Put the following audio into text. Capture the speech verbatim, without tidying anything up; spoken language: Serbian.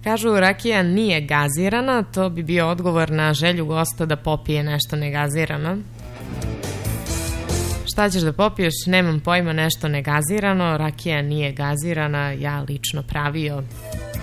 Kažu rakija nije gazirana, to bi bio odgovor na želju gosta da popije nešto negazirano. Šta ćeš da popiješ? Nemam pojma, nešto negazirano. Rakija nije gazirana, ja lično pravio.